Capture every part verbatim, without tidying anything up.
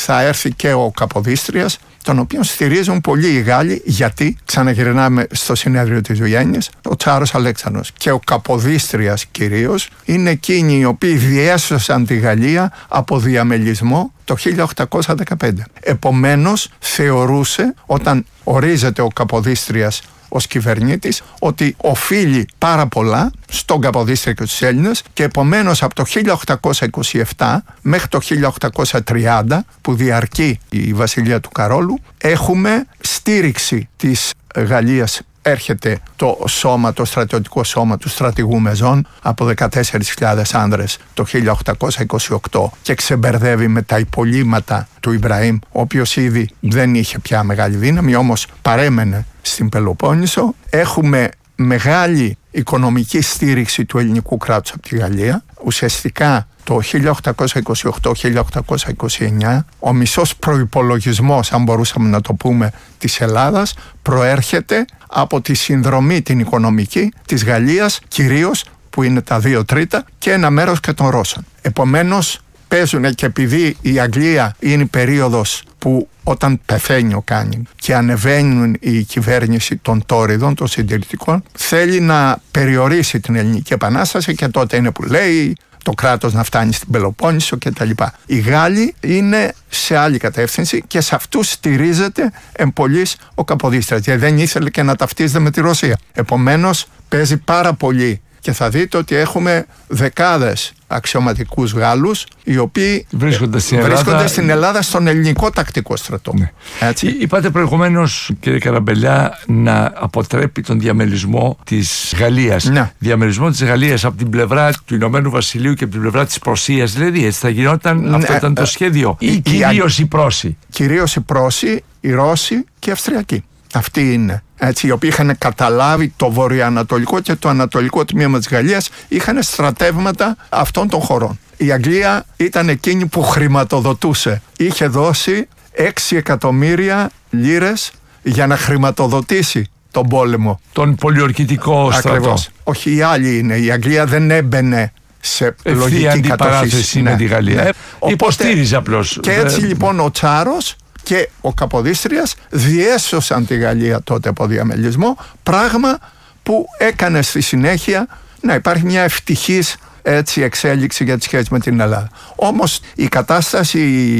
θα έρθει και ο Καποδίστριας, τον οποίο στηρίζουν πολλοί οι Γάλλοι. Γιατί, ξαναγυρνάμε στο συνέδριο της Βιέννης, ο Τσάρος Αλέξανδρος και ο Καποδίστριας κυρίως είναι εκείνοι οι οποίοι διέσωσαν τη Γαλλία από διαμελισμό το χίλια οκτακόσια δεκαπέντε. Επομένως θεωρούσε, όταν ορίζεται ο Καποδίστριας ως κυβερνήτης, ότι οφείλει πάρα πολλά στον Καποδίστρια και τους Έλληνες, και επομένως από το χίλια οκτακόσια είκοσι επτά μέχρι το χίλια οκτακόσια τριάντα, που διαρκεί η βασιλεία του Καρόλου, έχουμε στήριξη της Γαλλίας. Έρχεται το σώμα, το στρατιωτικό σώμα του στρατηγού Μεζόν από δεκατέσσερις χιλιάδες άνδρες το χίλια οκτακόσια είκοσι οκτώ και ξεμπερδεύει με τα υπολείμματα του Ιμπραήμ, ο οποίος ήδη δεν είχε πια μεγάλη δύναμη, όμως παρέμενε στην Πελοπόννησο. Έχουμε μεγάλη οικονομική στήριξη του ελληνικού κράτους από τη Γαλλία. Ουσιαστικά το χίλια οκτακόσια είκοσι οκτώ χίλια οκτακόσια είκοσι εννιά ο μισός προϋπολογισμός, αν μπορούσαμε να το πούμε, της Ελλάδας προέρχεται από τη συνδρομή την οικονομική της Γαλλίας, κυρίως, που είναι τα δύο τρίτα, και ένα μέρος και των Ρώσων. Επομένως παίζουν, και επειδή η Αγγλία είναι η περίοδος που όταν πεθαίνει ο Κάνινγκ και ανεβαίνουν η κυβέρνηση των Τόριδων, των συντηρητικών, θέλει να περιορίσει την Ελληνική Επανάσταση, και τότε είναι που λέει το κράτος να φτάνει στην Πελοπόννησο κτλ. Οι Γάλλοι είναι σε άλλη κατεύθυνση και σε αυτούς στηρίζεται εμπολής ο Καποδίστριας, γιατί δεν ήθελε και να ταυτίζεται με τη Ρωσία. Επομένως παίζει πάρα πολύ, και θα δείτε ότι έχουμε δεκάδες αξιωματικούς Γάλλους οι οποίοι βρίσκονται στην Ελλάδα, βρίσκονται στην Ελλάδα στον ελληνικό τακτικό στρατό. Ναι. Έτσι. Είπατε προηγουμένως, κύριε Καραμπελιά, να αποτρέπει τον διαμελισμό της Γαλλίας. Ναι. Διαμελισμό της Γαλλίας από την πλευρά του Ηνωμένου Βασιλείου και από την πλευρά της Πρωσίας, δηλαδή έτσι θα γινόταν, ναι, αυτό ήταν το σχέδιο, ή κυρίως οι Πρόσοι? Κυρίως οι Πρόσοι, οι Ρώσοι και οι Αυστριακοί. Αυτοί είναι, έτσι, οι οποίοι είχαν καταλάβει το βορειοανατολικό και το ανατολικό τμήμα της Γαλλίας, είχαν στρατεύματα αυτών των χωρών. Η Αγγλία ήταν εκείνη που χρηματοδοτούσε. Είχε δώσει έξι εκατομμύρια λίρες για να χρηματοδοτήσει τον πόλεμο. Τον πολιορκητικό στρατό. Ακριβώς. Όχι, οι άλλοι είναι. Η Αγγλία δεν έμπαινε σε λογική αντιπαράθεση με, ναι, τη Γαλλία. Ε, Οπότε, υποστήριζε απλώς. Και έτσι λοιπόν ο Τσάρος και ο Καποδίστριας διέσωσαν τη Γαλλία τότε από διαμελισμό, πράγμα που έκανε στη συνέχεια να υπάρχει μια ευτυχής, έτσι, εξέλιξη για τις σχέσεις με την Ελλάδα. Όμως η κατάσταση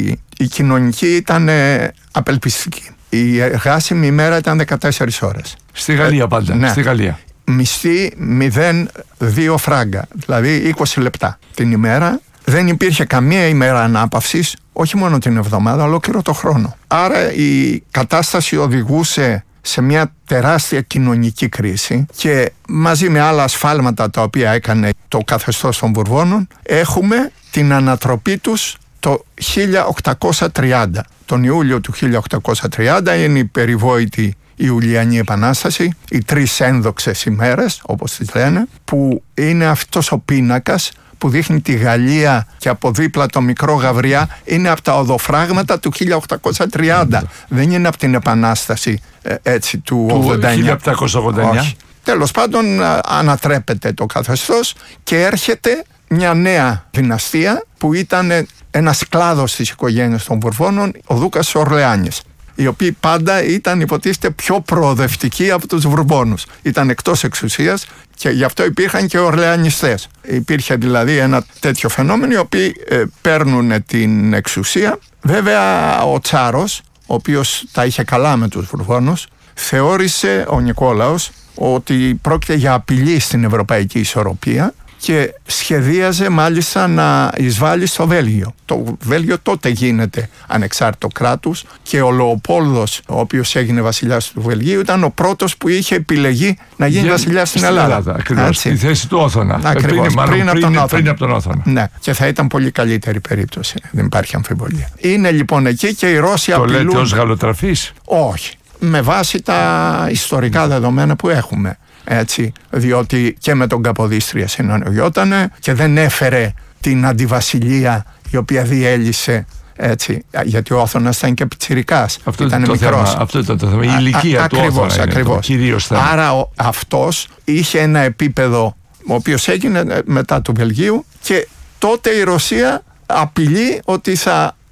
η κοινωνική ήταν απελπιστική. Η εργάσιμη ημέρα ήταν δεκατέσσερις ώρες. Στη Γαλλία πάντα, ναι. Στη Γαλλία. Μισθή μηδέν κόμμα δύο φράγκα, δηλαδή είκοσι λεπτά την ημέρα. Δεν υπήρχε καμία ημέρα ανάπαυσης, όχι μόνο την εβδομάδα, ολόκληρο το χρόνο. Άρα η κατάσταση οδηγούσε σε μια τεράστια κοινωνική κρίση, και μαζί με άλλα ασφάλματα τα οποία έκανε το καθεστώς των Βουρβώνων, έχουμε την ανατροπή τους το χίλια οκτακόσια τριάντα. Τον Ιούλιο του χίλια οκτακόσια τριάντα είναι η περιβόητη Ιουλιανή Επανάσταση, οι τρεις ένδοξες ημέρες, όπως τις λένε, που είναι αυτός ο πίνακας που δείχνει τη Γαλλία, και από δίπλα το μικρό Γαβριά είναι από τα οδοφράγματα του χίλια οκτακόσια τριάντα. Mm. Δεν είναι από την Επανάσταση, έτσι, του, του ογδόντα εννιά. χίλια επτακόσια ογδόντα εννιά. Όχι. Τέλος πάντων ανατρέπεται το καθεστώς και έρχεται μια νέα δυναστεία που ήταν ένας κλάδος της οικογένειας των Βουρβώνων, ο Δούκας Ορλεάνης, οι οποίοι πάντα ήταν, υποτίθεται, πιο προοδευτικοί από τους Βουρμπόνους. Ήταν εκτός εξουσίας και γι' αυτό υπήρχαν και Ορλεανιστές. Υπήρχε δηλαδή ένα τέτοιο φαινόμενο, οι οποίοι ε, παίρνουν την εξουσία. Βέβαια ο Τσάρος, ο οποίος τα είχε καλά με τους Βουρμπόνους, θεώρησε ο Νικόλαος ότι πρόκειται για απειλή στην ευρωπαϊκή ισορροπία και σχεδίαζε μάλιστα να εισβάλλει στο Βέλγιο. Το Βέλγιο τότε γίνεται ανεξάρτητο κράτος και ο Λεοπόλδος, ο οποίος έγινε βασιλιάς του Βελγίου, ήταν ο πρώτος που είχε επιλεγεί να γίνει βασιλιάς στην Ελλάδα. Ελλάδα ακριβώς, στη θέση του Όθωνα. Ακριβώς, πριν, πριν, πριν, πριν, πριν από τον Όθωνα. Ναι, και θα ήταν πολύ καλύτερη περίπτωση, δεν υπάρχει αμφιβολία. Είναι λοιπόν εκεί και οι Ρώσοι το απειλούν... Το λέτε ως γαλλοτραφής? Όχι, με βάση τα ιστορικά δεδομένα που έχουμε. Έτσι, διότι και με τον Καποδίστρια συναντιότανε και δεν έφερε την αντιβασιλεία η οποία διέλυσε, έτσι, γιατί ο Όθωνας ήταν και πιτσιρικάς, αυτό ήταν το μικρός. Θέμα, αυτό ήταν το θέμα, η ηλικία α, του ακριβώς, Όθωνα ακριβώς. είναι το κυρίως θέμα. Άρα ο, αυτός είχε ένα επίπεδο ο οποίος έγινε μετά του Βελγίου, και τότε η Ρωσία απειλεί ότι θα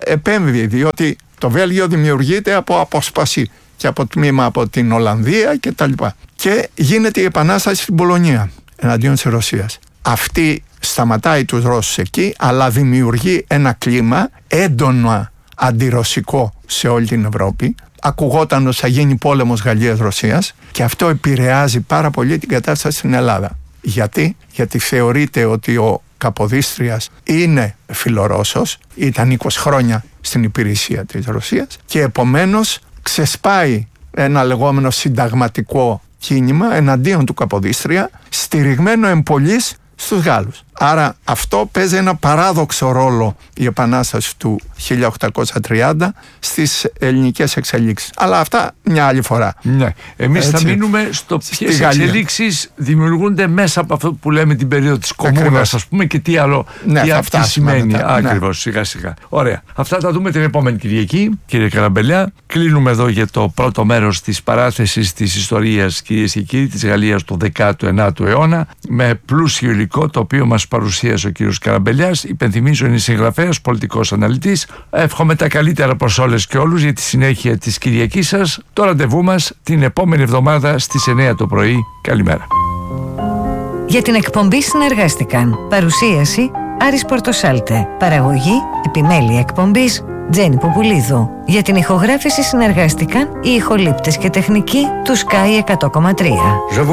επέμβει, διότι το Βέλγιο δημιουργείται από απόσπαση και από τμήμα από την Ολλανδία και τα λοιπά. Και γίνεται η επανάσταση στην Πολωνία εναντίον της Ρωσίας. Αυτή σταματάει τους Ρώσους εκεί, αλλά δημιουργεί ένα κλίμα έντονα αντιρωσικό σε όλη την Ευρώπη. Ακουγόταν ότι θα γίνει πόλεμος Γαλλίας-Ρωσίας και αυτό επηρεάζει πάρα πολύ την κατάσταση στην Ελλάδα. Γιατί? Γιατί θεωρείται ότι ο Καποδίστριας είναι φιλορώσος, ήταν είκοσι χρόνια στην υπηρεσία της Ρωσίας και επομένως ξεσπάει ένα λεγόμενο συνταγματικό κίνημα εναντίον του Καποδίστρια, στηριγμένο εμπολής στους Γάλλους. Άρα αυτό παίζει ένα παράδοξο ρόλο, η επανάσταση του χίλια οκτακόσια τριάντα, στις ελληνικές εξελίξεις. Αλλά αυτά μια άλλη φορά. Ναι. Εμείς θα μείνουμε στο ποιες εξελίξεις δημιουργούνται μέσα από αυτό που λέμε την περίοδο της κομμούνας, ας πούμε, και τι άλλο, ναι, τι αυτό σημαίνει. Μετά. Ακριβώς, ναι. Σιγά σιγά. Ωραία. Αυτά θα δούμε την επόμενη Κυριακή, κύριε Καραμπελιά. Κλείνουμε εδώ για το πρώτο μέρος της παράθεσης της ιστορίας, κυρίες και κύριοι, της Γαλλίας του δέκατου ενάτου αιώνα, με πλούσιο υλικό το οποίο μας παρουσίασε ο κύριος Καραμπελιάς. Υπενθυμίζω, είναι συγγραφέας, πολιτικός αναλυτής. Εύχομαι τα καλύτερα προς όλες και όλους για τη συνέχεια της Κυριακής σας. Το ραντεβού μας την επόμενη εβδομάδα στις εννιά το πρωί. Καλημέρα. Για την εκπομπή συνεργάστηκαν παρουσίαση Άρης Πορτοσάλτε, παραγωγή επιμέλεια εκπομπής Τζέννη Ποπουλίδου. Για την ηχογράφηση συνεργάστηκαν οι ηχολήπτες και τεχνικοί του Sky εκατό κόμμα τρία.